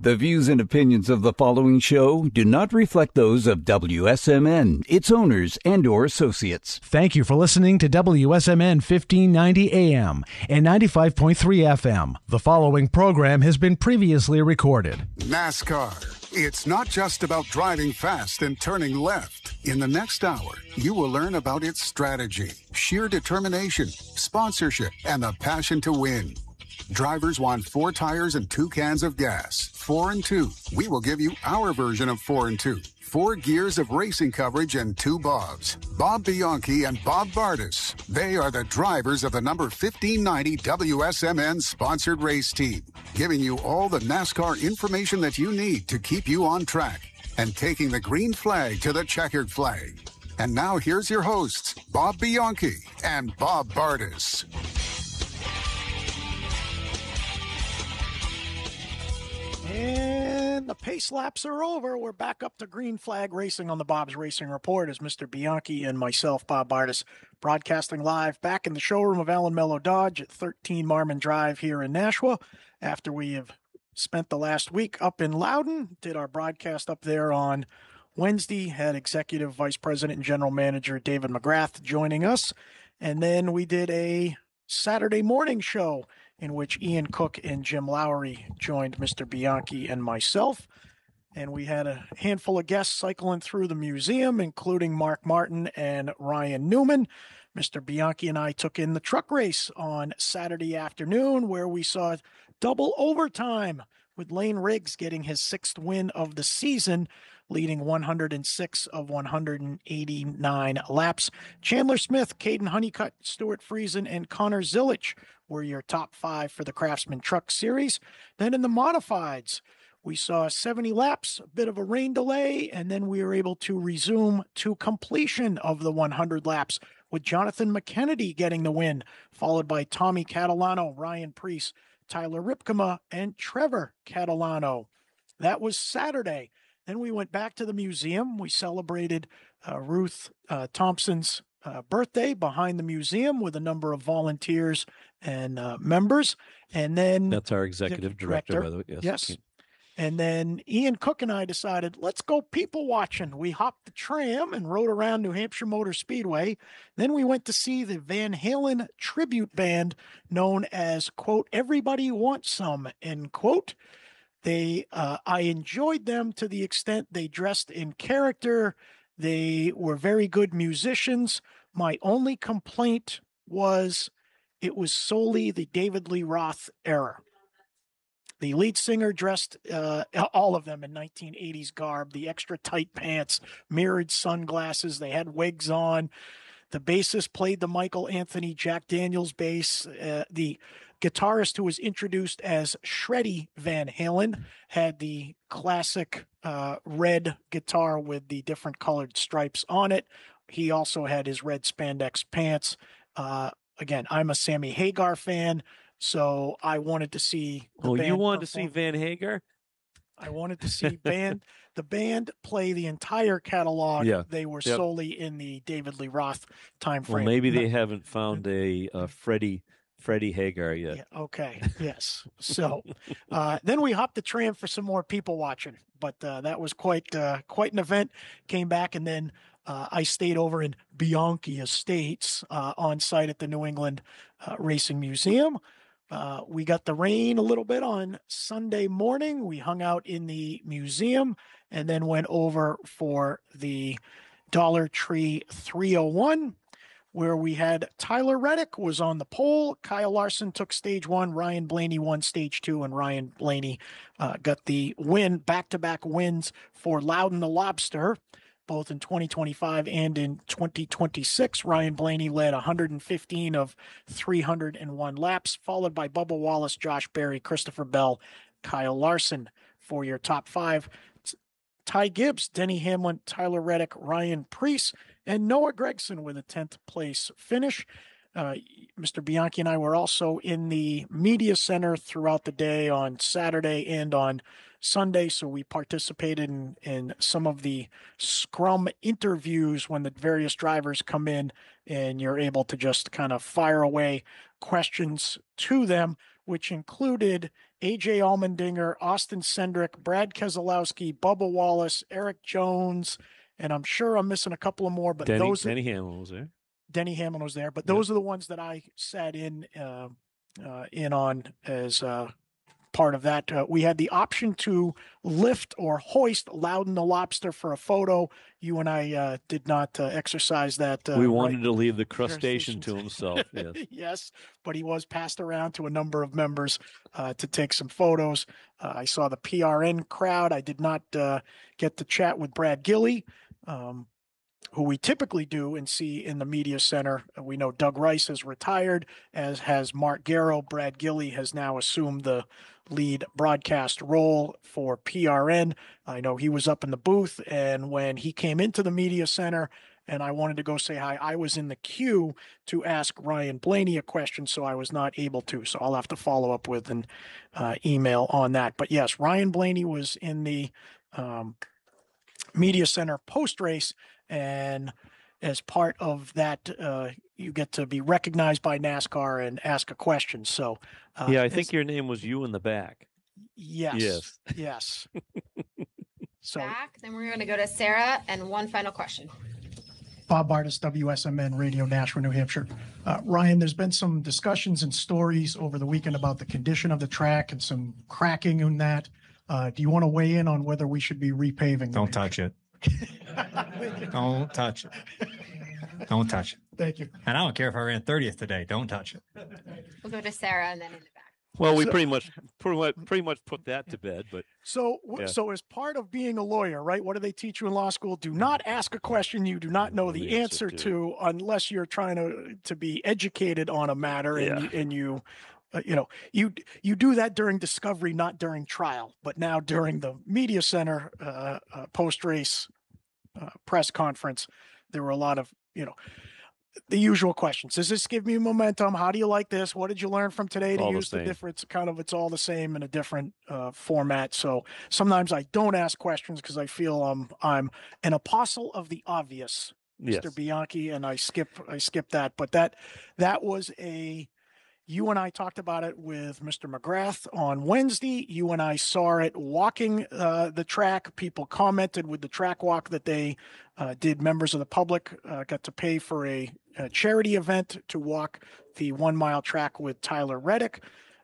The views and opinions of the following show do not reflect those of WSMN, its owners, and/or associates. Thank you for listening to WSMN 1590 AM and 95.3 FM. The following program has been previously recorded. NASCAR. It's not just about driving fast and turning left. In the next hour, you will learn about its strategy, sheer determination, sponsorship, and the passion to win. Drivers want 4 tires and 2 cans of gas. 4 and 2. We will give you our version of 4 and 2. 4 gears of racing coverage and 2 Bobs. Bob Bianchi and Bob Bardis. They are the drivers of the number 1590 WSMN sponsored race team, giving you all the NASCAR information that you need to keep you on track and taking the green flag to the checkered flag. And now here's your hosts, Bob Bianchi and Bob Bardis. And the pace laps are over. We're back up to green flag racing on the Bob's Racing Report as Mr. Bianchi and myself, Bob Bardis, broadcasting live back in the showroom of Allen Mello Dodge at 13 Marmon Drive here in Nashua. After we have spent the last week up in Loudon, did our broadcast up there on Wednesday, had Executive Vice President and General Manager David McGrath joining us. And then we did a Saturday morning show in which Ian Cook and Jim Lowry joined Mr. Bianchi and myself. And we had a handful of guests cycling through the museum, including Mark Martin and Ryan Newman. Mr. Bianchi and I took in the truck race on Saturday afternoon, where we saw double overtime with Lane Riggs getting his 6th win of the season, leading 106 of 189 laps. Chandler Smith, Caden Honeycutt, Stuart Friesen, and Connor Zilic were your top 5 for the Craftsman Truck Series. Then in the modifieds, we saw 70 laps, a bit of a rain delay, and then we were able to resume to completion of the 100 laps with Jonathan McKennedy getting the win, followed by Tommy Catalano, Ryan Preece, Tyler Ripkema, and Trevor Catalano. That was Saturday. Then we went back to the museum. We celebrated Ruth Thompson's birthday behind the museum with a number of volunteers and members. And then that's our executive director, by the way. Yes. And then Ian Cook and I decided, let's go people watching. We hopped the tram and rode around New Hampshire Motor Speedway. Then we went to see the Van Halen tribute band known as, quote, Everybody Wants Some, end quote. I enjoyed them to the extent they dressed in character. They were very good musicians. My only complaint was it was solely the David Lee Roth era. The lead singer dressed, all of them in 1980s garb, the extra tight pants, mirrored sunglasses. They had wigs on. The bassist played the Michael Anthony Jack Daniels bass. The guitarist, who was introduced as Shreddy Van Halen, had the classic red guitar with the different colored stripes on it. He also had his red spandex pants. Again, I'm a Sammy Hagar fan, so I wanted to see the band. You wanted to see Van Hagar? I wanted to see the band play the entire catalog. Yeah. They were solely in the David Lee Roth time frame. Well, maybe they haven't found a Freddie Hagar yet. Yeah, okay. Yes. So then we hopped the tram for some more people watching, but that was quite an event. Came back, and then I stayed over in Bianchi Estates on site at the New England Racing Museum. We got the rain a little bit on Sunday morning. We hung out in the museum and then went over for the Dollar Tree 301, where we had Tyler Reddick was on the pole. Kyle Larson took stage 1. Ryan Blaney won stage 2, and Ryan Blaney got the win, back-to-back wins for Loudon the Lobster, both in 2025 and in 2026. Ryan Blaney led 115 of 301 laps, followed by Bubba Wallace, Josh Berry, Christopher Bell, Kyle Larson for your top 5. Ty Gibbs, Denny Hamlin, Tyler Reddick, Ryan Preece, and Noah Gregson with a 10th place finish. Mr. Bianchi and I were also in the media center throughout the day on Saturday and on Sunday, so we participated in some of the scrum interviews when the various drivers come in, and you're able to just kind of fire away questions to them, which included AJ Allmendinger, Austin Cendric, Brad Keselowski, Bubba Wallace, Eric Jones, and I'm sure I'm missing a couple of more. But Denny Hamlin was there. Denny Hamlin was there, but those are the ones that I sat in on as part of that. We had the option to lift or hoist Loudon the Lobster for a photo. You and I did not exercise that. We wanted to leave the crustacean to himself. Yes. Yes, but he was passed around to a number of members to take some photos. I saw the PRN crowd. I did not get to chat with Brad Gilley, who we typically do and see in the media center. We know Doug Rice has retired, as has Mark Garrow. Brad Gilley has now assumed the lead broadcast role for PRN. I know he was up in the booth, and when he came into the media center and I wanted to go say hi, I was in the queue to ask Ryan Blaney a question, so I was not able to. So I'll have to follow up with an email on that. But yes, Ryan Blaney was in the media center post-race, and as part of that, you get to be recognized by NASCAR and ask a question. So, I think your name was you in the back. Yes. So, back, then we're going to go to Sarah and one final question. Bob Bardas, WSMN Radio, Nashua, New Hampshire. Ryan, there's been some discussions and stories over the weekend about the condition of the track and some cracking in that. Do you want to weigh in on whether we should be repaving? Don't touch it. Don't touch it. Don't touch it. Thank you. And I don't care if I ran 30th today. Don't touch it. We'll go to Sarah and then in the back. Well, we pretty much put that to bed. But so as part of being a lawyer, right? What do they teach you in law school? Do not ask a question you do not know the answer to, unless you're trying to be educated on a matter, and you do that during discovery, not during trial. But now during the media center post-race press conference, there were a lot of, the usual questions. Does this give me momentum? How do you like this? What did you learn from today to use the difference? It's all the same in a different format. So sometimes I don't ask questions because I feel I'm an apostle of the obvious, Mr. Bianchi, and I skip that. But that was you and I talked about it with Mr. McGrath on Wednesday. You and I saw it walking the track. People commented with the track walk that they did. Members of the public got to pay for a charity event to walk the 1 mile track with Tyler Reddick.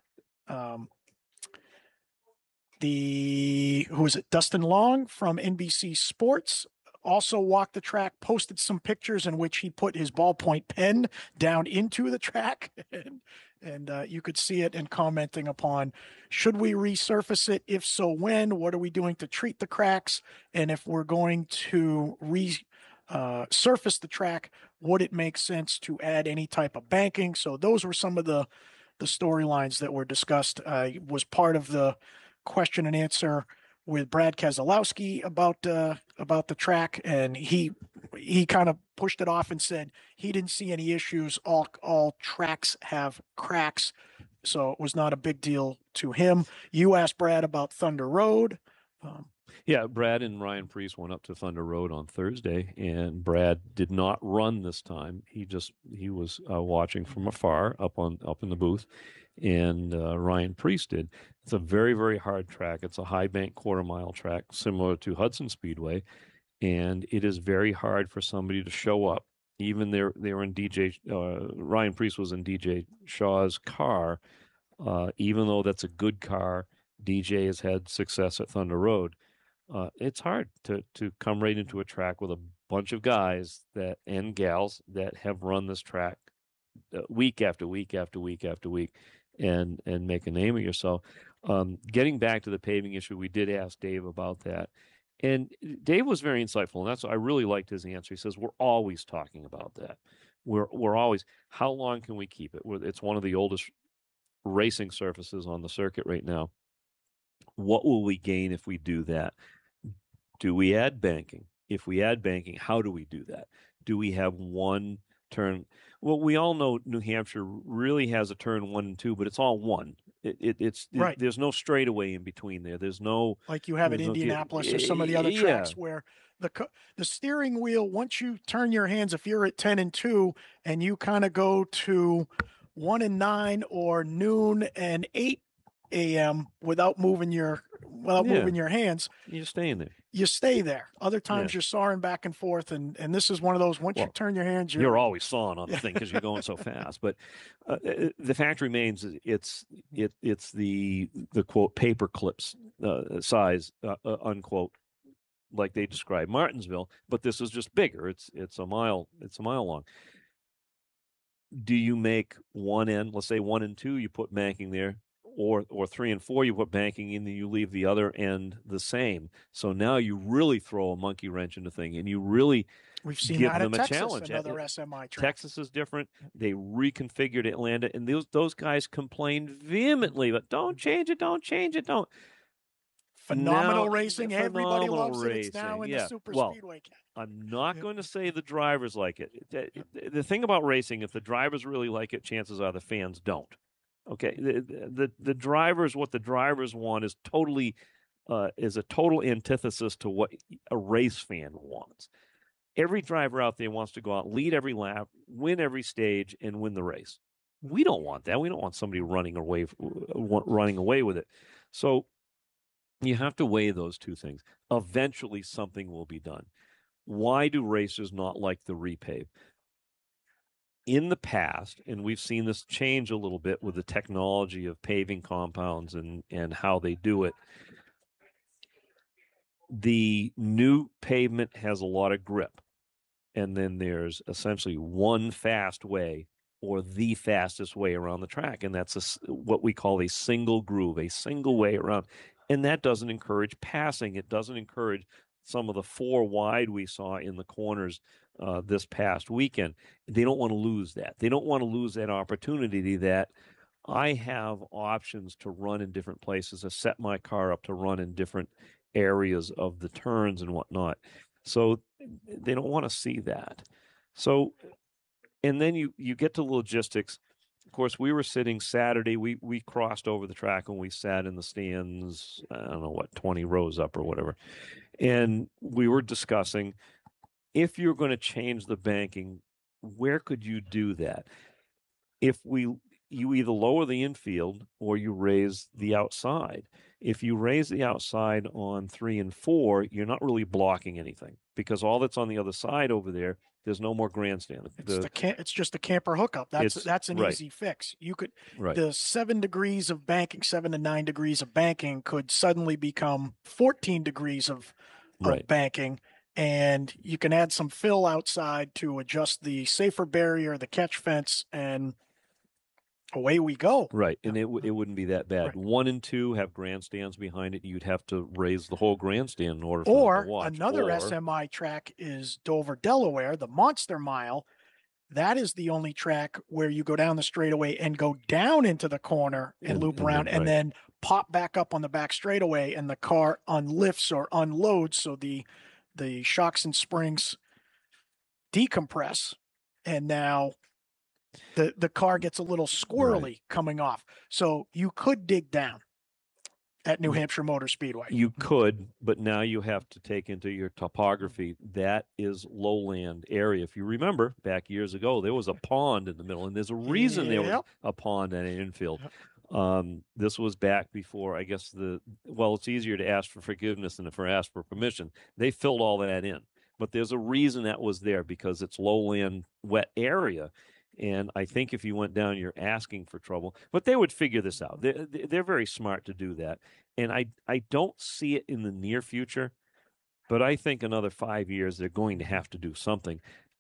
Dustin Long from NBC Sports also walked the track, posted some pictures in which he put his ballpoint pen down into the track. And you could see it and commenting upon, should we resurface it? If so, when? What are we doing to treat the cracks? And if we're going to surface the track, would it make sense to add any type of banking? So those were some of the storylines that were discussed. Was part of the question and answer with Brad Keselowski about the track, and he kind of pushed it off and said he didn't see any issues. All tracks have cracks, so it was not a big deal to him. You asked Brad about Thunder Road. Brad and Ryan Preece went up to Thunder Road on Thursday, and Brad did not run this time. He was watching from afar up in the booth, and Ryan Preece did. It's a very, very hard track. It's a high bank quarter-mile track similar to Hudson Speedway, and it is very hard for somebody to show up. Even they were in Ryan Preece was in DJ Shaw's car, even though that's a good car. DJ has had success at Thunder Road. It's hard to come right into a track with a bunch of guys and gals that have run this track week after week after week after week and make a name of yourself. Getting back to the paving issue, we did ask Dave about that. And Dave was very insightful, and I really liked his answer. He says, we're always talking about that. We're always, how long can we keep it? It's one of the oldest racing surfaces on the circuit right now. What will we gain if we do that? Do we add banking? If we add banking, how do we do that? Do we have one turn? Well, we all know New Hampshire really has a turn 1 and 2, but it's all one. It's right. There's no straightaway in between there. There's no like you have at Indianapolis or some of the other tracks where the steering wheel, once you turn your hands, if you're at 10 and 2 and you kind of go to 1 and 9 or noon and 8, a.m. without moving your hands, You're staying there. you stay there. Other times Yeah. you're soaring back and forth, and this is one of those. Once you Well, turn your hands, You're always sawing on the thing because you're going so fast. But the fact remains, it's the quote paper clips size unquote, like they describe Martinsville. But this is just bigger. It's a mile long. Do you make one end, let's say 1 and 2, you put banking there, or 3 and 4, you put banking in, and you leave the other end the same. So now you really throw a monkey wrench in the thing, and you really we've seen give that them at a Texas, challenge. another SMI track. Texas is different. They reconfigured Atlanta, and those guys complained vehemently, but don't change it, don't change it, don't. Phenomenal Now, racing. Everybody phenomenal loves it. It's now in racing, the super Well, speedway category. I'm not going to say the drivers like it. The thing about racing, if the drivers really like it, chances are the fans don't. Okay, the drivers, what the drivers want is a total antithesis to what a race fan wants. Every driver out there wants to go out, lead every lap, win every stage, and win the race. We don't want that. We don't want somebody running away with it. So you have to weigh those two things. Eventually, something will be done. Why do racers not like the repave? In the past, and we've seen this change a little bit with the technology of paving compounds and how they do it, the new pavement has a lot of grip. And then there's essentially one fast way or the fastest way around the track. And that's what we call a single groove, a single way around. And that doesn't encourage passing. It doesn't encourage some of the 4 wide we saw in the corners this past weekend. They don't want to lose that. They don't want to lose that opportunity that I have options to run in different places, to set my car up to run in different areas of the turns and whatnot. So they don't want to see that. So, and then you get to logistics. Of course, we were sitting Saturday. We crossed over the track and we sat in the stands, I don't know what, 20 rows up or whatever. And we were discussing, if you're going to change the banking, where could you do that? If you either lower the infield or you raise the outside. If you raise the outside on 3 and 4, you're not really blocking anything because all that's on the other side over there, there's no more grandstand. It's just a camper hookup. That's an easy fix. You could the 7 degrees of banking, 7 to 9 degrees of banking could suddenly become 14 degrees of banking, and you can add some fill outside to adjust the safer barrier, the catch fence, and away we go. Right, and it wouldn't be that bad. Right. 1 and 2 have grandstands behind it. You'd have to raise the whole grandstand in order for them to watch. Another SMI track is Dover, Delaware, the Monster Mile. That is the only track where you go down the straightaway and go down into the corner and loop around and then pop back up on the back straightaway, and the car unlifts or unloads, so the shocks and springs decompress, and now the car gets a little squirrely coming off. So you could dig down at New Hampshire Motor Speedway. You could, but now you have to take into your topography. That is lowland area. If you remember, back years ago, there was a pond in the middle, and there's a reason there was a pond at an infield. This was back before, I guess, it's easier to ask for forgiveness than to ask for permission. They filled all that in. But there's a reason that was there, because it's lowland, wet area. And I think if you went down, you're asking for trouble. But they would figure this out. They're very smart to do that. And I don't see it in the near future, but I think another 5 years they're going to have to do something.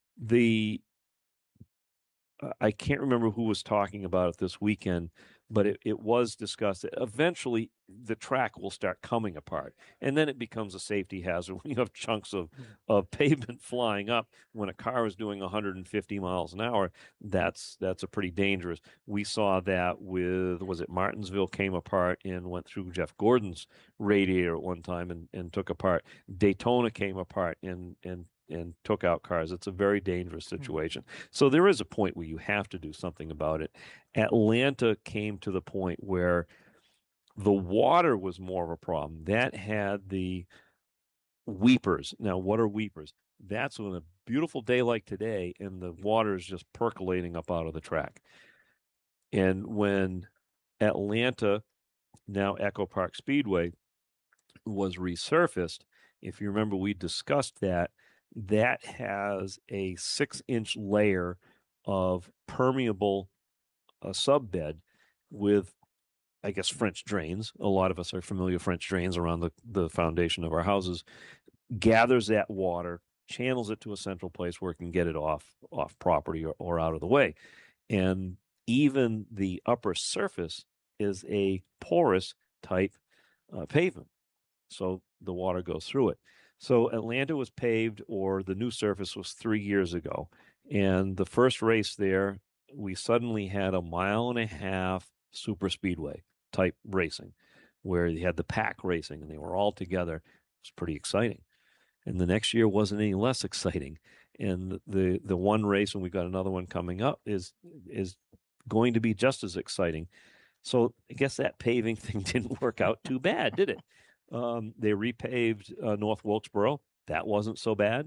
I can't remember who was talking about it this weekend, but it was discussed that eventually the track will start coming apart. And then it becomes a safety hazard when you have chunks of pavement flying up when a car is doing 150 miles an hour. That's a pretty dangerous. We saw that with, Martinsville came apart and went through Jeff Gordon's radiator at one time and took apart. Daytona came apart and took out cars. It's a very dangerous situation. So there is a point where you have to do something about it. Atlanta came to the point where the water was more of a problem. That had the weepers. Now, what are weepers? That's when a beautiful day like today and the water is just percolating up out of the track. And when Atlanta now Echo Park Speedway, was resurfaced. If you remember, we discussed that. That has a 6-inch layer of permeable subbed with, I guess, French drains. A lot of us are familiar with French drains around the foundation of our houses. Gathers that water, channels it to a central place where it can get it off property or out of the way. And even the upper surface is a porous type pavement. So the water goes through it. So Atlanta was paved, or the new surface was 3 years ago. And the first race there, we suddenly had 1.5 mile super speedway type racing, where you had the pack racing and they were all together. It was pretty exciting. And the next year wasn't any less exciting. And the one race, and we've got another one coming up, is going to be just as exciting. So I guess that paving thing didn't work out too bad, did it? They repaved North Wilkesboro. That wasn't so bad.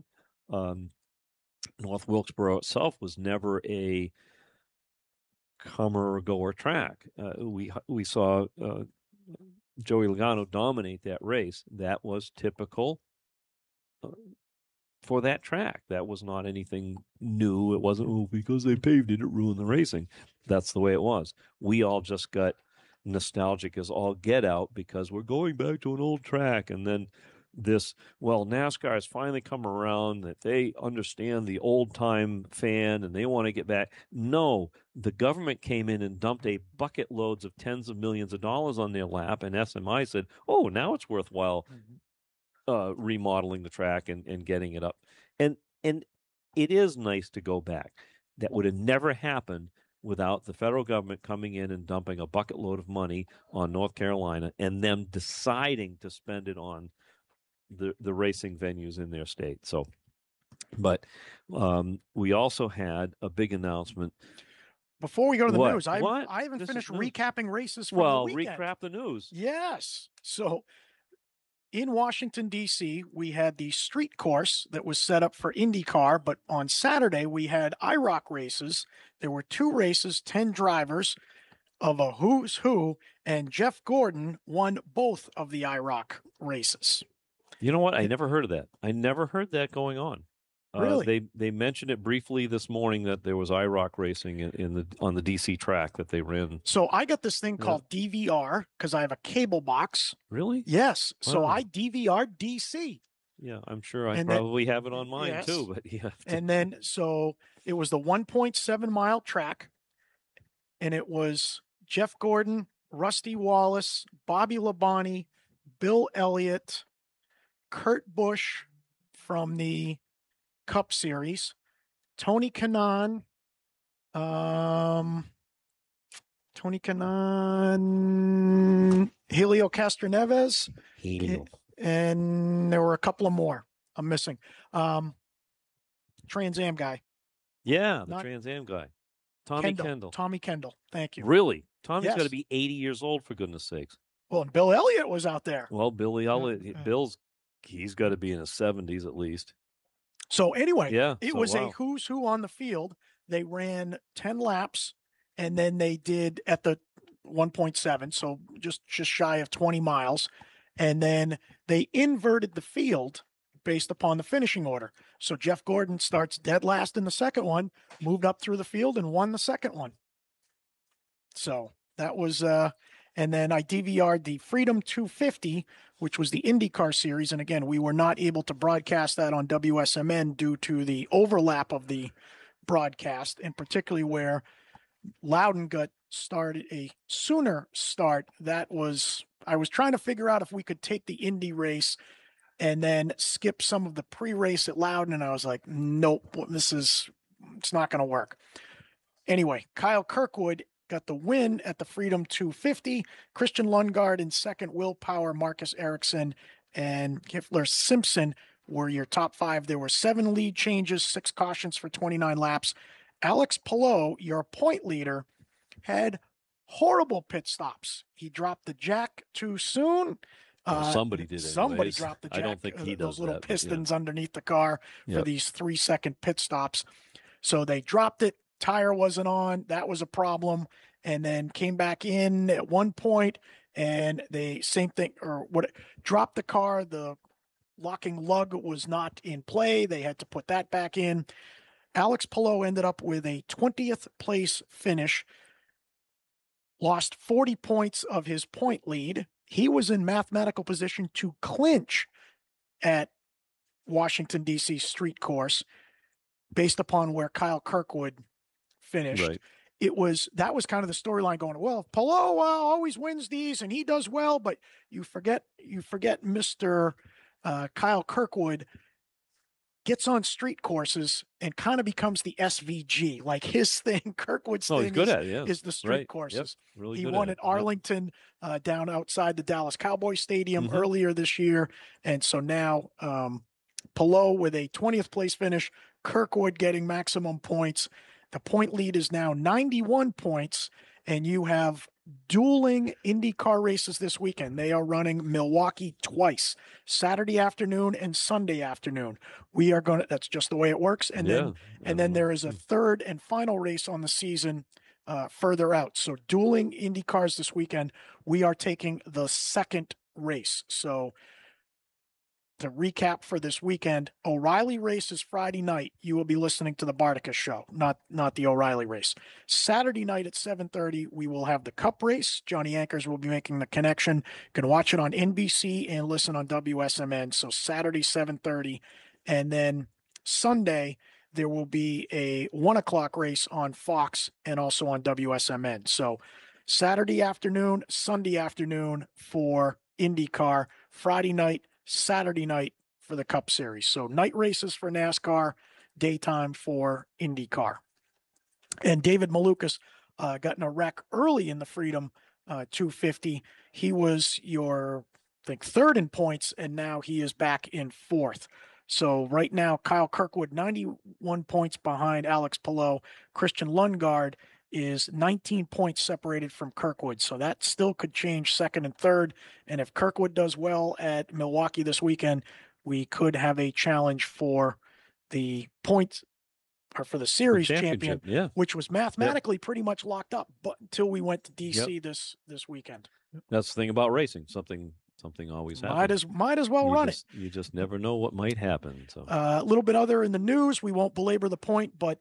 North Wilkesboro itself was never a comer or goer track. We saw Joey Logano dominate that race. That was typical for that track. That was not anything new. It wasn't, because they paved it, it ruined the racing. That's the way it was. We all just got nostalgic as all get out because we're going back to an old track. And then NASCAR has finally come around, that they understand the old time fan and they want to get back. No, the government came in and dumped a bucket loads of tens of millions of dollars on their lap, and SMI said, oh, now it's worthwhile remodeling the track and getting it up. And it is nice to go back. That would have never happened without the federal government coming in and dumping a bucket load of money on North Carolina and them deciding to spend it on the racing venues in their state. So, but we also had a big announcement. Before we go to the news, I What? haven't This finished is news. recapping races from Well, the weekend. recap the news. Yes. So in Washington, D.C., we had the street course that was set up for IndyCar, but on Saturday we had IROC races. There were 2 races, 10 drivers of a who's who, and Jeff Gordon won both of the IROC races. You know what? I never heard of that. I never heard that going on. Really? They mentioned it briefly this morning that there was IROC racing on the DC track that they ran. So I got this thing called DVR because I have a cable box. Really? Yes. So Wow. I DVR'd DC. Yeah, I'm sure I And then- probably have it on mine Yes. too. But yeah, And then, so it was the 1.7 mile track, and it was Jeff Gordon, Rusty Wallace, Bobby Labonte, Bill Elliott, Kurt Busch from the Cup Series, Tony Kanaan, Helio Castroneves, and there were a couple of more I'm missing. Trans Am guy. yeah, the Not- Trans Am guy, Tommy Kendall. Tommy Kendall. Thank you. Really? Tommy's Yes. got to be 80 years old, for goodness sakes. Well, and Bill Elliott was out there. Well, Billy Elliott, yeah. he's got to be in his 70s at least. So anyway, Yeah, it so was a wow. who's who on the field. They ran 10 laps, and then they did at the 1.7, so just shy of 20 miles. And then they inverted the field based upon the finishing order. So Jeff Gordon starts dead last in the second one, moved up through the field and won the second one. So that was, and then I DVR'd the Freedom 250, which was the IndyCar series. And again, we were not able to broadcast that on WSMN due to the overlap of the broadcast, and particularly where Loudon got started a sooner start. That was, I was trying to figure out if we could take the Indy race and then skip some of the pre-race at Loudon. And I was like, nope, it's not going to work. Anyway, Kyle Kirkwood got the win at the Freedom 250. Christian Lundgaard in second, Will Power, Marcus Ericsson, and Kifler Simpson were your top 5. There were 7 lead changes, 6 cautions for 29 laps. Alex Palou, your point leader, had horrible pit stops. He dropped the jack too soon. Well, somebody did. Somebody anyways. dropped the jack. I don't think he those does little that, but pistons underneath the car for Yep. these 3-second pit stops. So they dropped it. Tire wasn't on. That was a problem. And then came back in at one point and they same thing or what dropped the car. The locking lug was not in play. They had to put that back in. Alex Palou ended up with a 20th place finish, lost 40 points of his point lead. He was in mathematical position to clinch at Washington, D.C. street course based upon where Kyle Kirkwood finished. Right. That was kind of the storyline going, well, if Palou always wins these and he does well, but you forget Mr. Kyle Kirkwood gets on street courses and kind of becomes the SVG. Like his thing, Kirkwood's he's thing good at it, yeah. is the street Right. courses. Yep. Really He good won at at it. Arlington down outside the Dallas Cowboys Stadium Mhm. earlier this year. And so now Palou with a 20th place finish, Kirkwood getting maximum points. The point lead is now 91 points, and you have dueling IndyCar races this weekend. They are running Milwaukee twice, Saturday afternoon and Sunday afternoon. We are going to, that's just the way it works. And then there is a third and final race on the season further out. So dueling IndyCars this weekend. We are taking the second race. So to recap for this weekend, O'Reilly race is Friday night. You will be listening to the Barticus show, not the O'Reilly race. Saturday night at 7:30, we will have the Cup race. Johnny Anchors will be making the connection. You can watch it on NBC and listen on WSMN. So Saturday, 7:30. And then Sunday, there will be a 1 o'clock race on Fox and also on WSMN. So Saturday afternoon, Sunday afternoon for IndyCar, Friday night, Saturday night for the Cup Series. So night races for NASCAR, daytime for IndyCar. And David Malukas got in a wreck early in the Freedom 250. He was your, I think, third in points, and now he is back in fourth. So right now, Kyle Kirkwood, 91 points behind Alex Palou. Christian Lundgaard is 19 points separated from Kirkwood. So that still could change second and third. And if Kirkwood does well at Milwaukee this weekend, we could have a challenge for the points or for the series champion, which was mathematically pretty much locked up, but until we went to DC this weekend. That's the thing about racing. Something always happens. Might as well run it. You just never know what might happen. So a little bit other in the news. We won't belabor the point, but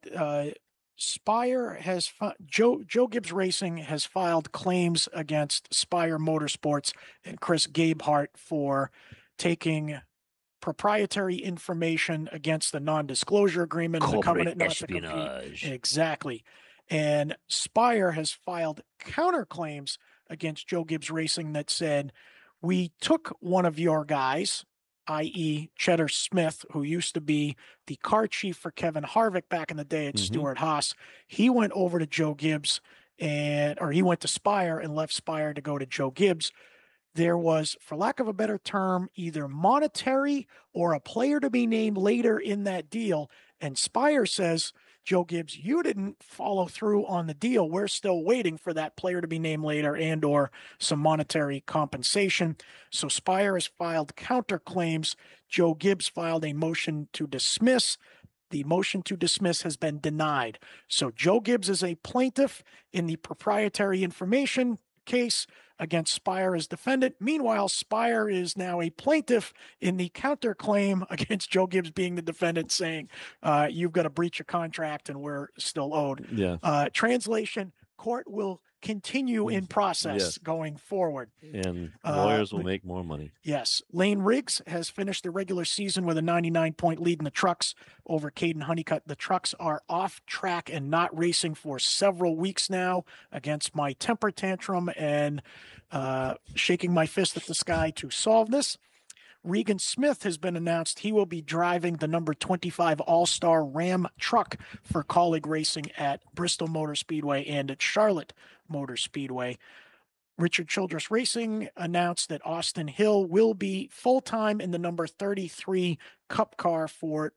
Spire has Joe Gibbs Racing has filed claims against Spire Motorsports and Chris Gabehart for taking proprietary information against the non-disclosure agreement and the covenant not to compete. Exactly. And Spire has filed counterclaims against Joe Gibbs Racing that said, we took one of your guys, i.e. Cheddar Smith, who used to be the car chief for Kevin Harvick back in the day at Stewart Haas. He went over to Joe Gibbs or he went to Spire and left Spire to go to Joe Gibbs. There was, for lack of a better term, either monetary or a player to be named later in that deal. And Spire says, Joe Gibbs, you didn't follow through on the deal. We're still waiting for that player to be named later and or some monetary compensation. So Spire has filed counterclaims. Joe Gibbs filed a motion to dismiss. The motion to dismiss has been denied. So Joe Gibbs is a plaintiff in the proprietary information case against Spire as defendant. Meanwhile, Spire is now a plaintiff in the counterclaim against Joe Gibbs being the defendant, saying you've got a breach of contract and we're still owed. Yeah. Translation, court will continue in process going forward. And lawyers will make more money. Yes. Lane Riggs has finished the regular season with a 99-point lead in the trucks over Caden Honeycutt. The trucks are off track and not racing for several weeks now against my temper tantrum and shaking my fist at the sky to solve this. Regan Smith has been announced. He will be driving the number 25 All-Star Ram truck for Colleague Racing at Bristol Motor Speedway and at Charlotte Motor Speedway. Richard Childress Racing announced that Austin Hill will be full-time in the number 33 Cup car for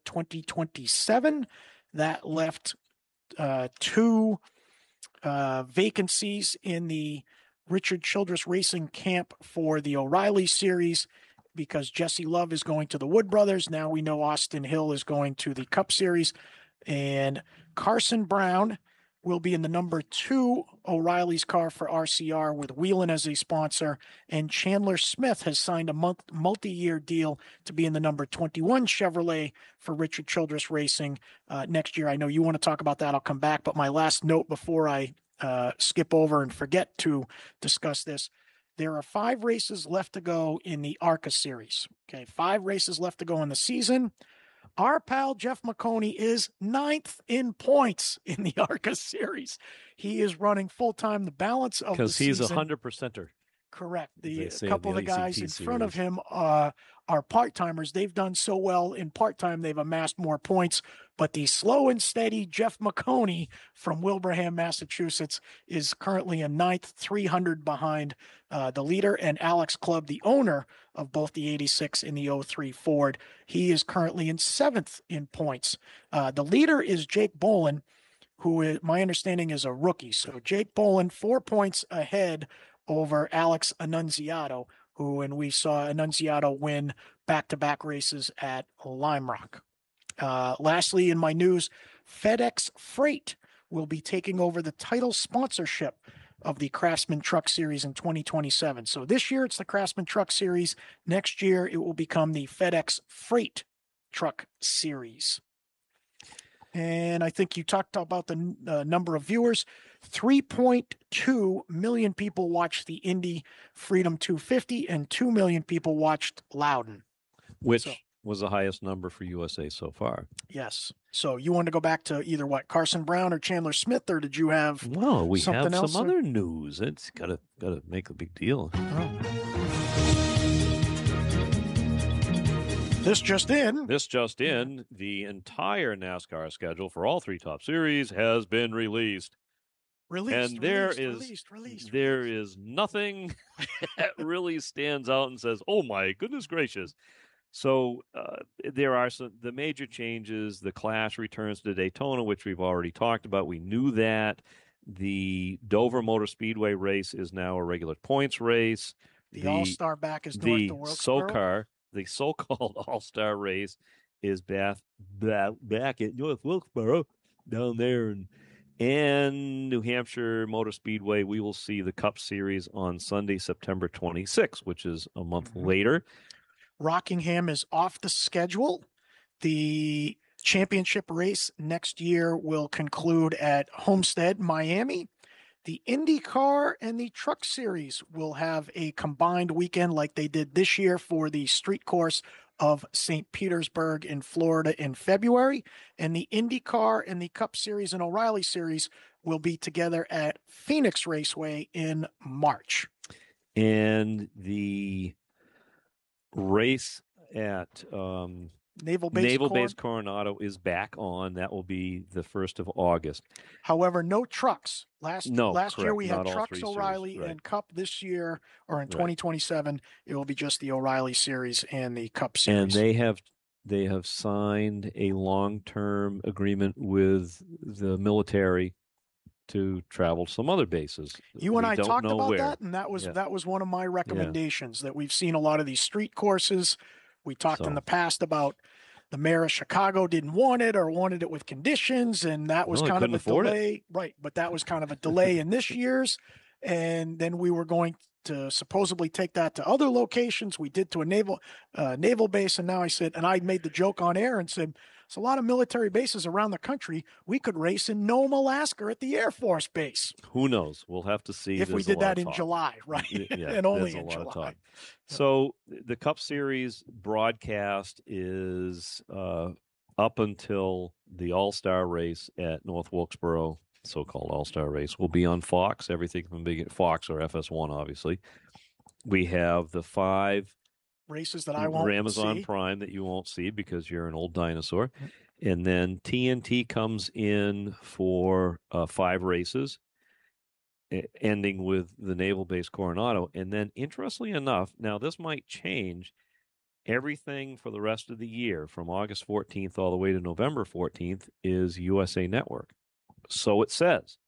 2027. That left two vacancies in the Richard Childress Racing camp for the O'Reilly Series, because Jesse Love is going to the Wood Brothers. Now we know Austin Hill is going to the Cup Series. And Carson Brown will be in the number 2 O'Reilly's car for RCR with Whelen as a sponsor. And Chandler Smith has signed a multi-year deal to be in the number 21 Chevrolet for Richard Childress Racing next year. I know you want to talk about that. I'll come back. But my last note before I skip over and forget to discuss this. There are 5 races left to go in the ARCA series. Okay, 5 races left to go in the season. Our pal Jeff McConey is 9th in points in the ARCA series. He is running full-time the balance of the season. Because he's 100%er. Correct. A couple of the guys in front of him are part-timers. They've done so well in part-time, they've amassed more points. But the slow and steady Jeff McConey from Wilbraham, Massachusetts, is currently in 9th, 300 behind the leader. And Alex Clubb, the owner of both the 86 and the 03 Ford, he is currently in 7th in points. The leader is Jake Bolin, who is, my understanding, is a rookie. So Jake Bolin, 4 points ahead over Alex Annunziato, and we saw Annunziato win back-to-back races at Lime Rock. Lastly, in my news, FedEx Freight will be taking over the title sponsorship of the Craftsman Truck Series in 2027. So this year it's the Craftsman Truck Series. Next year it will become the FedEx Freight Truck Series. And I think you talked about the number of viewers. 3.2 million people watched the Indy Freedom 250 and 2 million people watched Loudon. Which was the highest number for USA so far. Yes. So you want to go back to either Carson Brown or Chandler Smith, or did you have No, we something have else some other news. It's gotta make a big deal. Oh. This just in, the entire NASCAR schedule for all 3 top series has been released. And there is nothing that really stands out and says, "Oh my goodness gracious." So there are the major changes. The Clash returns to Daytona, which we've already talked about. We knew that. The Dover Motor Speedway race is now a regular points race. The All-Star back is north of Wilkesboro. The so-called All-Star race is back at North Wilkesboro down there. And New Hampshire Motor Speedway, we will see the Cup Series on Sunday, September 26th, which is a month later. Rockingham is off the schedule. The championship race next year will conclude at Homestead, Miami. The IndyCar and the Truck Series will have a combined weekend like they did this year for the street course of St. Petersburg in Florida in February. And the IndyCar and the Cup Series and O'Reilly Series will be together at Phoenix Raceway in March. And the race at Naval Base Coronado is back on. That will be the 1st of August. However, no trucks. Last year we had Not Trucks, O'Reilly, series, right. and Cup. This year, or in 2027, it will be just the O'Reilly Series and the Cup Series. And they have signed a long-term agreement with the military to travel some other bases. You and I talked about where. that, and that was one of my recommendations, that we've seen a lot of these street courses. We talked in the past about the mayor of Chicago didn't want it or wanted it with conditions, and that was kind of a delay. Right, but that was kind of a delay in this year's. And then we were going to supposedly take that to other locations. We did to a naval base, and now I made the joke on air and said, there's a lot of military bases around the country. We could race in Nome, Alaska at the Air Force Base. Who knows? We'll have to see. If we did that in July, right? Yeah, and only in July. So the Cup Series broadcast is up until the All-Star race at North Wilkesboro, so-called All-Star race, will be on Fox. Everything from Fox or FS1, obviously. We have the 5 races that I won't Amazon see. Prime that you won't see because you're an old dinosaur. And then TNT comes in for 5 races, ending with the Naval Base Coronado. And then, interestingly enough, now this might change, everything for the rest of the year from August 14th all the way to November 14th is USA Network. So it says.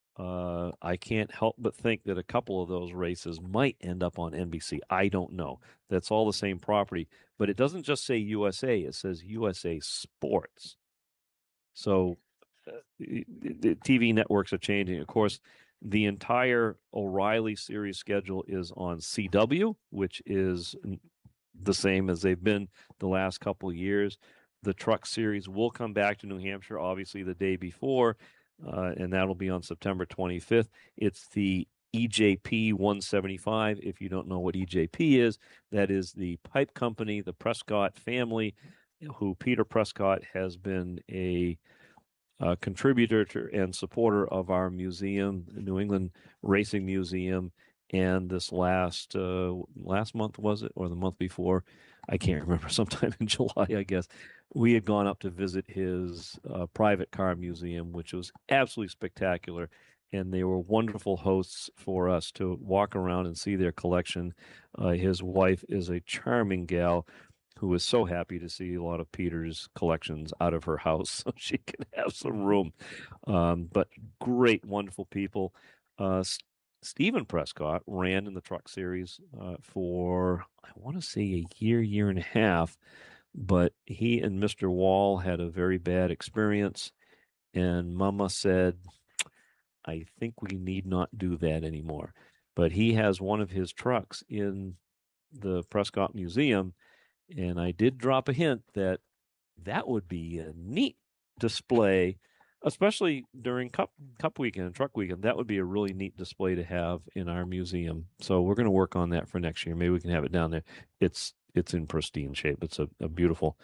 I can't help but think that a couple of those races might end up on NBC. I don't know. That's all the same property. But it doesn't just say USA. It says USA Sports. So the TV networks are changing. Of course, the entire O'Reilly series schedule is on CW, which is the same as they've been the last couple of years. The Truck Series will come back to New Hampshire, obviously, the day before, and that'll be on September 25th. It's the EJP 175. If you don't know what EJP is, that is the pipe company, the Prescott family, who Peter Prescott has been a contributor to and supporter of our museum, the New England Racing Museum. And this last month, was it, or the month before? I can't remember, sometime in July, I guess. We had gone up to visit his private car museum, which was absolutely spectacular. And they were wonderful hosts for us to walk around and see their collection. His wife is a charming gal who was so happy to see a lot of Peter's collections out of her house so she can have some room. But great, wonderful people. Stephen Prescott ran in the Truck Series for, I want to say, a year and a half, but he and Mr. Wall had a very bad experience, and Mama said, I think we need not do that anymore. But he has one of his trucks in the Prescott Museum, and I did drop a hint that would be a neat display, especially during Cup weekend and Truck weekend. That would be a really neat display to have in our museum. So we're going to work on that for next year. Maybe we can have it down there. It's in pristine shape. It's a beautiful.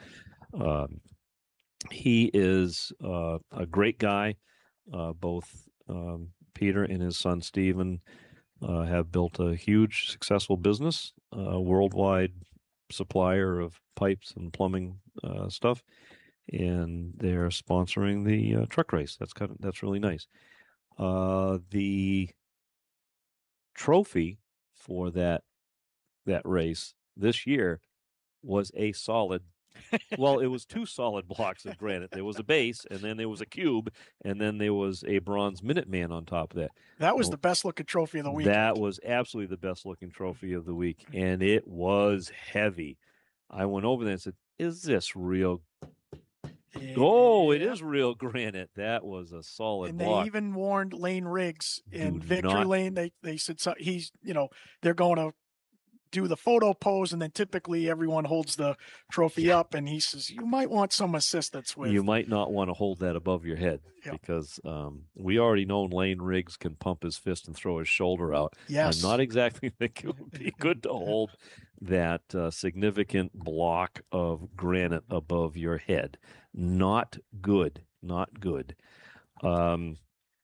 He is a great guy. Both Peter and his son Stephen have built a huge, successful business, worldwide supplier of pipes and plumbing stuff, and they're sponsoring the truck race. That's really nice. The trophy for that race this year was a solid. Well, it was two solid blocks of granite. There was a base, and then there was a cube, and then there was a bronze Minuteman on top of that. That was the best-looking trophy of the week. That was absolutely the best-looking trophy of the week, and it was heavy. I went over there and said, is this real? Yeah. Oh, it is real granite. That was a solid block. And they even warned Lane Riggs in Victory Lane. They said, so he's, they're going to do the photo pose, and then typically everyone holds the trophy up, and he says, you might want some assistance with. You might not want to hold that above your head, because we already know Lane Riggs can pump his fist and throw his shoulder out. Yes. I'm not exactly think it would be good to hold that significant block of granite above your head. Not good. Not good. Dollar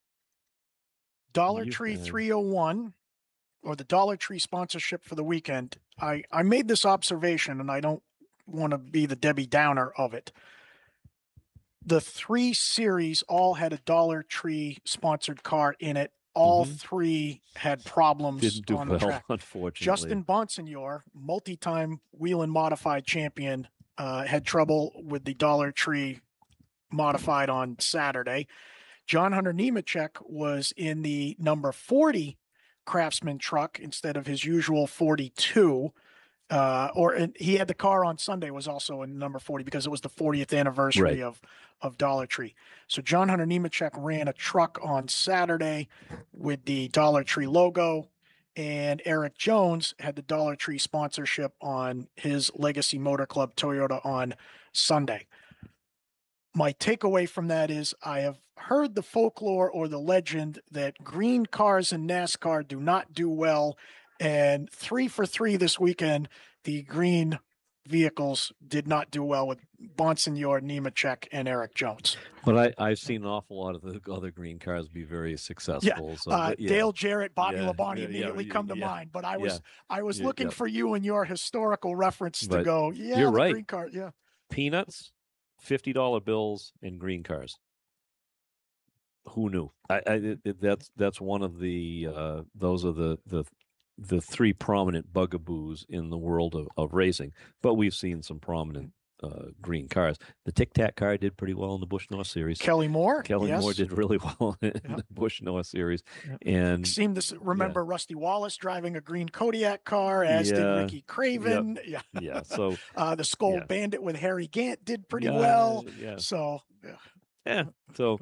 Tree 301. Or the Dollar Tree sponsorship for the weekend, I made this observation, and I don't want to be the Debbie Downer of it. The 3 series all had a Dollar Tree sponsored car in it. All 3 had problems on the track. Unfortunately. Justin Bonsignor, multi-time Whelen Modified champion, had trouble with the Dollar Tree Modified on Saturday. John Hunter Nemechek was in the number 40 Craftsman truck instead of his usual 42, and he had the car on Sunday, was also in number 40 because it was the 40th anniversary of Dollar Tree. So John Hunter Nemechek ran a truck on Saturday with the Dollar Tree logo, and Eric Jones had the Dollar Tree sponsorship on his Legacy Motor Club Toyota on Sunday. My takeaway from that is I have heard the folklore or the legend that green cars in NASCAR do not do well. And 3 for 3 this weekend, the green vehicles did not do well with Bonsignor, Nemechek, and Eric Jones. But I've seen an awful lot of the other green cars be very successful. Yeah. Dale Jarrett, Bobby Labonte immediately come to mind. But I was looking for you and your historical reference to go, you're right. Green car, Peanuts, $50 bills, and green cars. Who knew? That's one of the those are the 3 prominent bugaboos in the world of racing. But we've seen some prominent green cars. The Tic Tac car did pretty well in the Busch North Series. Kelly Moore did really well in the Busch North Series, and seemed to remember Rusty Wallace driving a green Kodiak car, as did Ricky Craven. So the Skull Bandit with Harry Gant did pretty well. So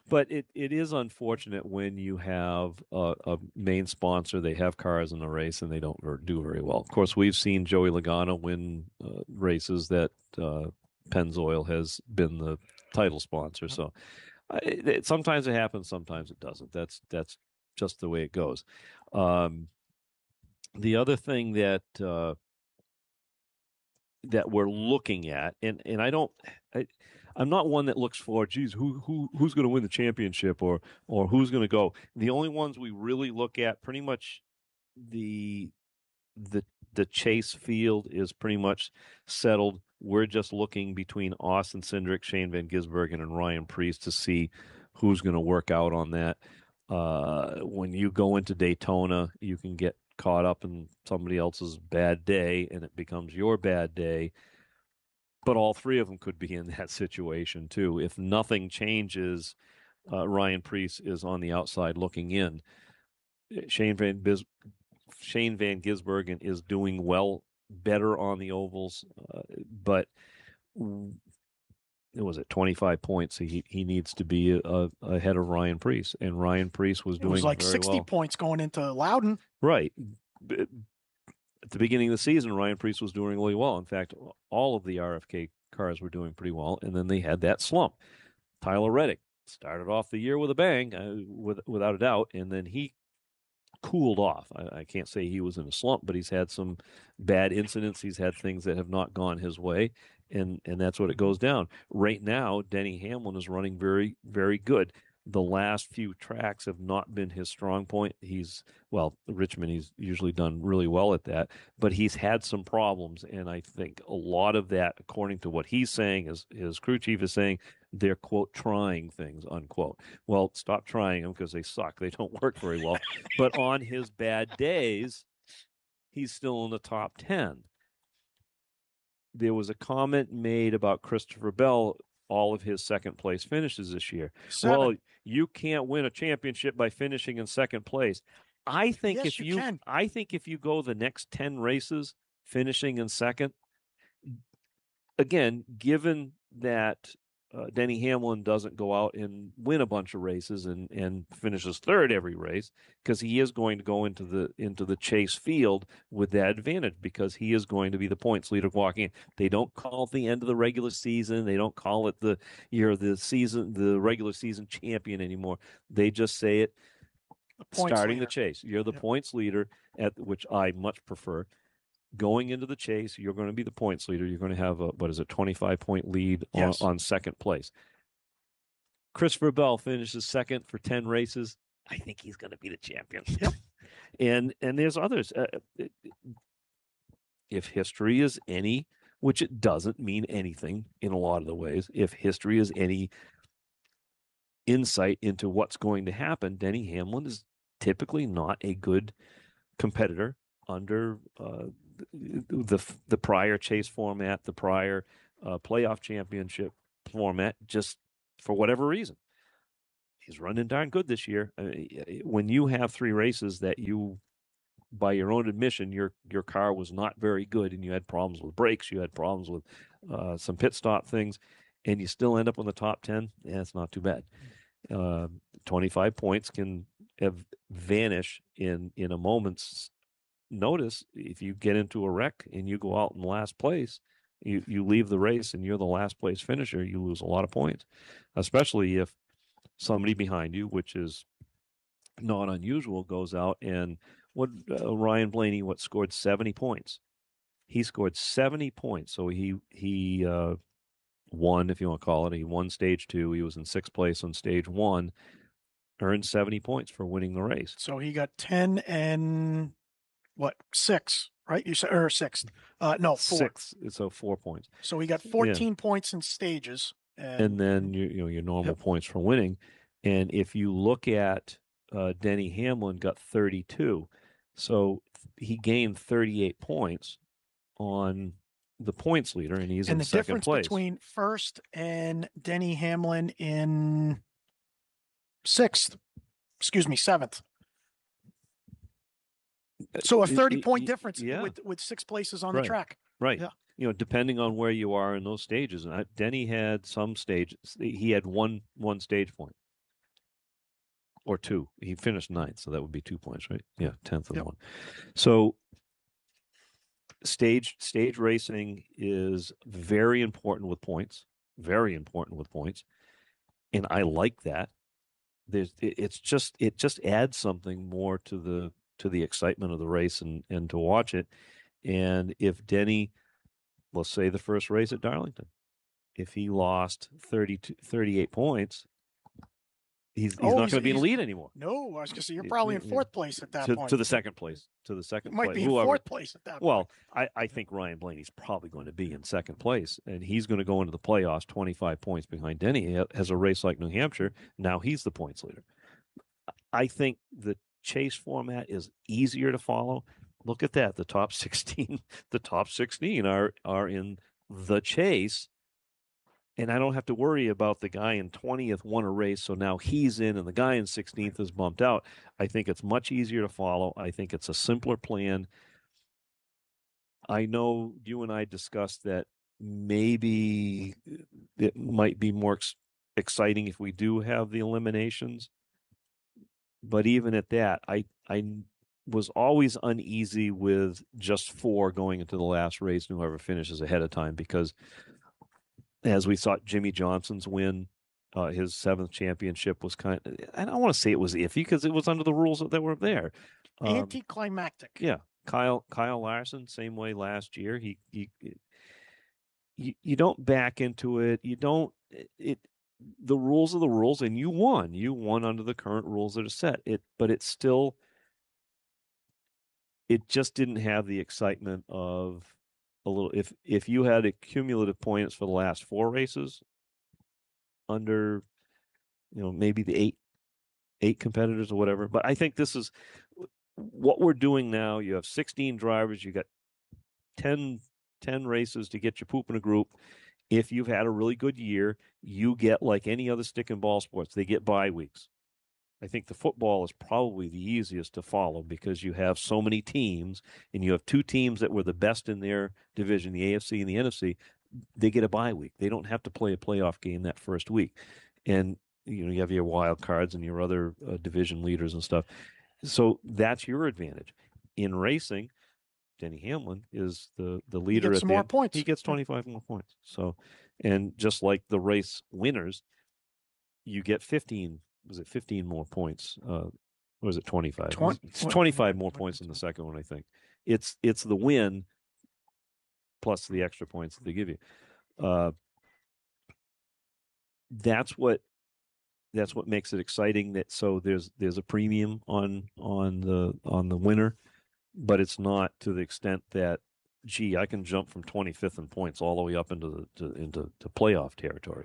But it is unfortunate when you have a main sponsor, they have cars in the race, and they don't do very well. Of course, we've seen Joey Logano win races that Pennzoil has been the title sponsor. So sometimes it happens, sometimes it doesn't. That's just the way it goes. The other thing that we're looking at, and I'm not one that looks for, geez, who's going to win the championship or who's going to go. The only ones we really look at, pretty much the chase field is pretty much settled. We're just looking between Austin Cindric, Shane Van Gisbergen, and Ryan Preece to see who's going to work out on that. When you go into Daytona, you can get caught up in somebody else's bad day, and it becomes your bad day. But all three of them could be in that situation too. If nothing changes, Ryan Preece is on the outside looking in. Shane Van Gisbergen is doing better on the ovals, but it was at 25 points. He needs to be ahead of Ryan Preece, and Ryan Preece was doing. It was like very 60 points going into Loudon. Right. At the beginning of the season, Ryan Preece was doing really well. In fact, all of the RFK cars were doing pretty well, and then they had that slump. Tyler Reddick started off the year with a bang, without a doubt, and then he cooled off. I can't say he was in a slump, but he's had some bad incidents. He's had things that have not gone his way, and that's what it goes down. Right now, Denny Hamlin is running very, very good. The last few tracks have not been his strong point. Richmond, he's usually done really well at that, but he's had some problems, and I think a lot of that, according to what he's saying, his crew chief is saying, they're, quote, trying things, unquote. Well, stop trying them because they suck. They don't work very well. But on his bad days, he's still in the top 10. There was a comment made about Christopher Bell, all of his second place finishes this year. 7. Well, you can't win a championship by finishing in second place. I think Yes, you can. I think if you go the next 10 races finishing in second, again, given that Denny Hamlin doesn't go out and win a bunch of races and finishes third every race, because he is going to go into the chase field with that advantage, because he is going to be the points leader walking in. They don't call it the end of the regular season. They don't call it the regular season champion anymore. They just say it starting the chase. You're the points leader, which I much prefer. Going into the chase, you're going to be the points leader. You're going to have a 25-point lead on second place. Christopher Bell finishes second for 10 races. I think he's going to be the champion. Yep. And there's others. If history is any, which it doesn't mean anything in a lot of the ways, if history is any insight into what's going to happen, Denny Hamlin is typically not a good competitor under the prior chase format, the prior playoff championship format, just for whatever reason. He's running darn good this year. When you have 3 races that you, by your own admission, your car was not very good, and you had problems with brakes, you had problems with some pit stop things, and you still end up in the top 10, it's not too bad. 25 points can vanish in a moment's notice. If you get into a wreck and you go out in last place, you leave the race and you're the last place finisher, you lose a lot of points, especially if somebody behind you, which is not unusual, goes out and Ryan Blaney scored 70 points. He scored 70 points, so he won, if you want to call it. He won stage 2. He was in 6th place on stage 1, earned 70 points for winning the race. So he got 10 and 6, right? You said, or 6th? No, 4. 6. So 4 points. So he got 14 points in stages, and then your normal points for winning. And if you look at Denny Hamlin, got 32, so he gained 38 points on the points leader, and he's in second place. And the difference between first and Denny Hamlin in 7th. So a 30-point difference with 6 places on the track. Right. Yeah. Depending on where you are in those stages. And Denny had some stages. He had one stage point. or 2. He finished 9th, so that would be 2 points, right? Yeah, 10th and 1. So stage racing is very important with points, and I like that. It just adds something more to the excitement of the race and to watch it. And if Denny, let's say the first race at Darlington, if he lost 38 points, he's not going to be in the lead anymore. No, I was going to say you're probably in 4th place at that point. To the second place. It might be in 4th place at that point. Well, I think Ryan Blaney's probably going to be in 2nd place, and he's going to go into the playoffs 25 points behind Denny. He has a race like New Hampshire. Now he's the points leader. I think the chase format is easier to follow. Look at that. The top 16 are in the chase. And I don't have to worry about the guy in 20th won a race, so now he's in, and the guy in 16th is bumped out. I think it's much easier to follow. I think it's a simpler plan. I know you and I discussed that maybe it might be more exciting if we do have the eliminations. But even at that, I was always uneasy with just 4 going into the last race, and whoever finishes ahead of time, because as we saw Jimmy Johnson's win, his 7th championship was I don't want to say it was iffy because it was under the rules that were there. Anticlimactic. Yeah. Kyle Larson, same way last year. You don't back into it. The rules are the rules, and you won. You won under the current rules that are set. But it just didn't have the excitement of a little. If you had a cumulative points for the last 4 races under, maybe the eight competitors or whatever. But I think this is what we're doing now. You have 16 drivers. You got 10 races to get your poop in a group. If you've had a really good year, you get, like any other stick and ball sports, they get bye weeks. I think the football is probably the easiest to follow because you have so many teams, and you have 2 teams that were the best in their division, the AFC and the NFC. They get a bye week. They don't have to play a playoff game that first week. And, you have your wild cards and your other division leaders and stuff. So that's your advantage. In racing, Denny Hamlin is the leader. He gets more points. He gets 25 more points. So, and just like the race winners, you get 15. Was it 15 more points? Or was it 25? It's 25 more points in the second one, I think. It's the win plus the extra points that they give you. That's what makes it exciting. So there's a premium on the winner, but it's not to the extent that, gee, I can jump from 25th in points all the way up into playoff territory.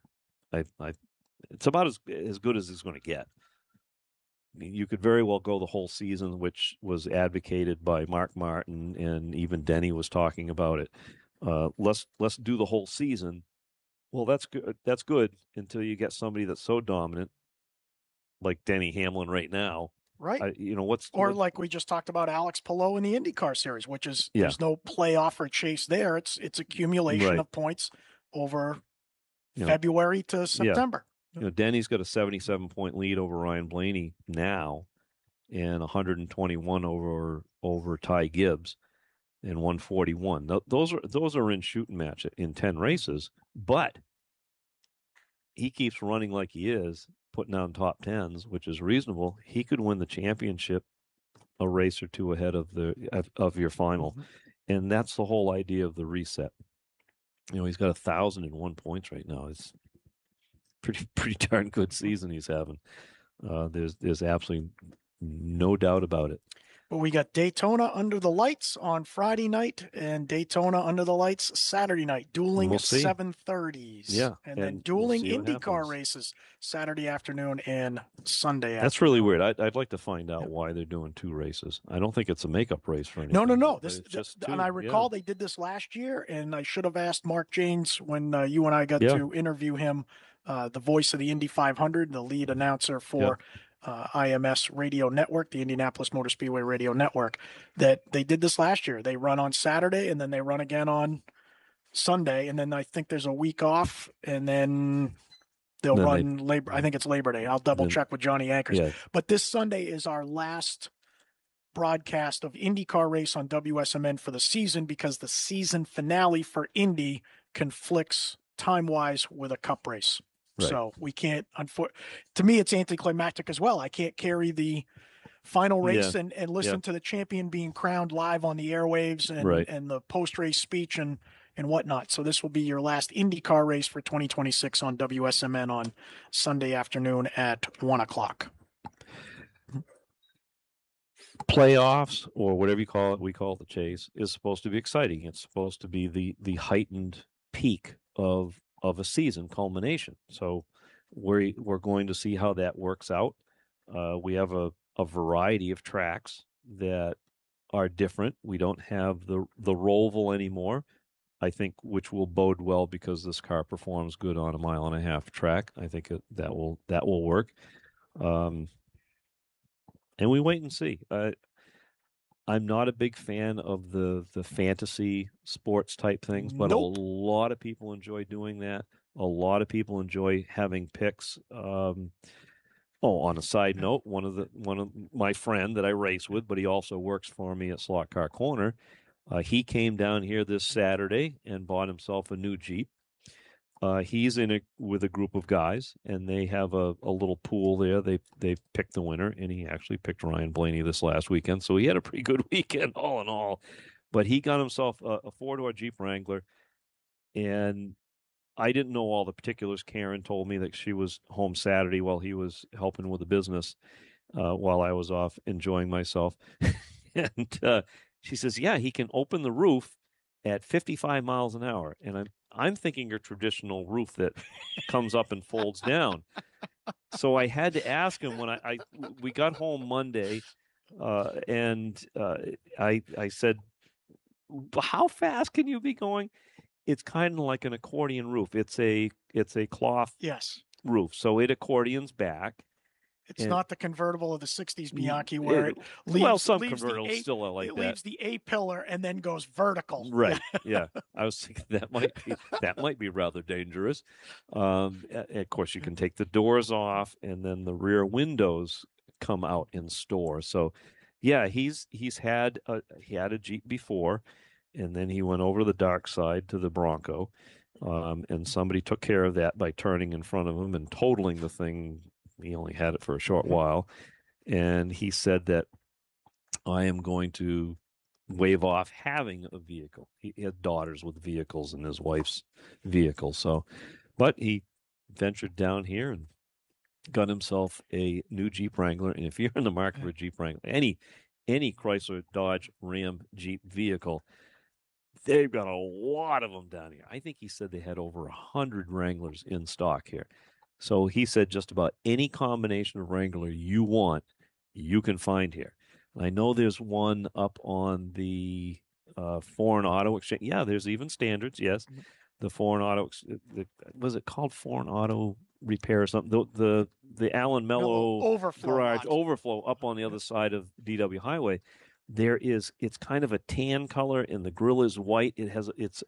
It's about as good as it's going to get. I mean, you could very well go the whole season, which was advocated by Mark Martin, and even Denny was talking about it. Let's do the whole season. Well, that's good. That's good until you get somebody that's so dominant, like Denny Hamlin right now. Right. Like we just talked about Alex Palou in the IndyCar series, which is there's no playoff or chase there. It's accumulation of points over February to September. Denny's got a 77-point lead over Ryan Blaney now, and 121 over Ty Gibbs, and 141. Those are in shooting match in 10 races, but he keeps running like he is, putting down top 10s, which is reasonable. He could win the championship a race or 2 ahead of your final, and that's the whole idea of the reset. He's got 1,001 points right now. It's pretty darn good season he's having. There's absolutely no doubt about it. But we got Daytona Under the Lights on Friday night and Daytona Under the Lights Saturday night, dueling 7:30s. Yeah. And then dueling IndyCar races Saturday afternoon and Sunday afternoon. That's really weird. I'd like to find out why they're doing 2 races. I don't think it's a makeup race for anything. No. And I recall they did this last year, and I should have asked Mark Janes when you and I got to interview him, the voice of the Indy 500, the lead announcer for IMS Radio Network, the Indianapolis Motor Speedway Radio Network, that they did this last year. They run on Saturday, and then they run again on Sunday, and then I think there's a week off, and then they'll Then run Labor. I think it's Labor Day. I'll double check with Johnny Anchors. Yeah. But this Sunday is our last broadcast of IndyCar race on WSMN for the season, because the season finale for Indy conflicts time-wise with a Cup race. Right. So we can't, to me, it's anticlimactic as well. I can't carry the final race and listen to the champion being crowned live on the airwaves and the post-race speech and whatnot. So this will be your last IndyCar race for 2026 on WSMN on Sunday afternoon at 1:00. Playoffs, or whatever you call it, we call it the chase, is supposed to be exciting. It's supposed to be the heightened peak of a season culmination. So we're going to see how that works out. We have a variety of tracks that are different. We don't have the Roval anymore, I think, which will bode well because this car performs good on a 1.5 mile track. I think that will work. And we wait and see. I'm not a big fan of the fantasy sports type things, but a lot of people enjoy doing that. A lot of people enjoy having picks. On a side note, one of my friend that I race with, but he also works for me at Slot Car Corner. He came down here this Saturday and bought himself a new Jeep. He's in it with a group of guys, and they have a little pool there. They picked the winner, and he actually picked Ryan Blaney this last weekend. So he had a pretty good weekend all in all. But he got himself a 4-door Jeep Wrangler, and I didn't know all the particulars. Karen told me that she was home Saturday while he was helping with the business while I was off enjoying myself. And she says, yeah, he can open the roof at 55 miles an hour. And I'm thinking your traditional roof that comes up and folds down. So I had to ask him when we got home Monday, and I said, how fast can you be going? It's kind of like an accordion roof. It's a cloth roof, so it accordions back. It's not the convertible of the 60s Bianchi where it leaves, some convertibles still are like that. It leaves the A pillar and then goes vertical. Right. Yeah. I was thinking that might be rather dangerous. Of course, you can take the doors off, and then the rear windows come out in store. So, yeah, he had a Jeep before, and then he went over to the dark side to the Bronco, and somebody took care of that by turning in front of him and totaling the thing. He only had it for a short while, and he said that I am going to waive off having a vehicle. He had daughters with vehicles and his wife's vehicle. So, but he ventured down here and got himself a new Jeep Wrangler. And if you're in the market for a Jeep Wrangler, any Chrysler, Dodge, Ram, Jeep vehicle, they've got a lot of them down here. I think he said they had over 100 Wranglers in stock here. So he said just about any combination of Wrangler you want, you can find here. And I know there's one up on the Foreign Auto Exchange. Yeah, there's even standards, yes. The Foreign Auto, was it called Foreign Auto Repair or something? The Alan Mello Garage Overflow up on the other side of DW Highway. It's kind of a tan color, and the grill is white. It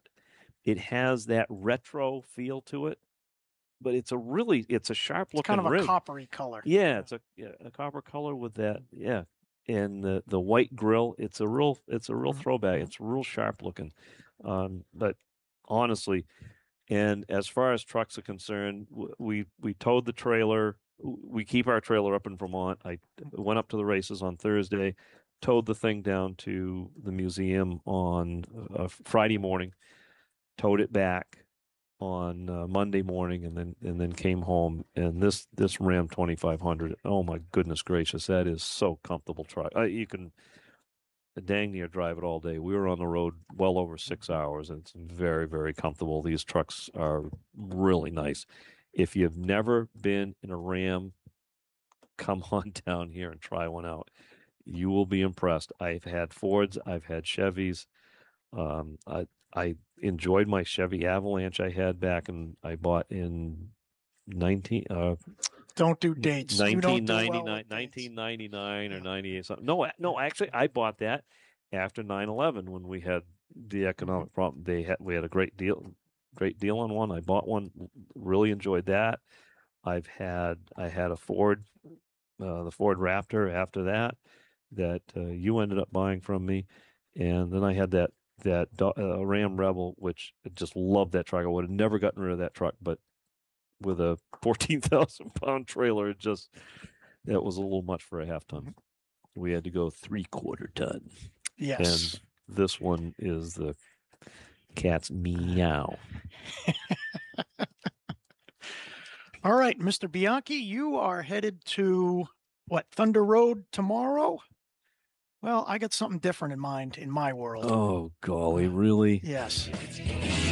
has that retro feel to it. But it's a sharp looking kind of rig. A coppery color. Yeah, it's a copper color with that. Yeah, and the white grill. It's a real throwback. It's real sharp looking. But honestly, and as far as trucks are concerned, we towed the trailer. We keep our trailer up in Vermont. I went up to the races on Thursday, towed the thing down to the museum on Friday morning, towed it back on Monday morning, and then came home. And this Ram 2500, oh my goodness gracious, that is so comfortable. You can dang near drive it all day. We were on the road well over 6 hours, and it's very, very comfortable. These trucks are really nice. If you've never been in a Ram, come on down here and try one out. You will be impressed. I've had Fords, I've had Chevys. I enjoyed my Chevy Avalanche I had back, and I bought in don't do dates. 1999 or 98 something. No, actually I bought that after 9/11 when we had the economic problem. We had a great deal on one. I bought one, really enjoyed that. I had a Ford, the Ford Raptor after that you ended up buying from me, and then I had that Ram Rebel, which I just loved that truck. I would have never gotten rid of that truck, but with a 14,000-pound trailer, that was a little much for a half ton. We had to go 3/4 ton. Yes. And this one is the cat's meow. All right, Mr. Bianchi, you are headed to Thunder Road tomorrow? Well, I got something different in mind in my world. Oh, golly, really? Yes.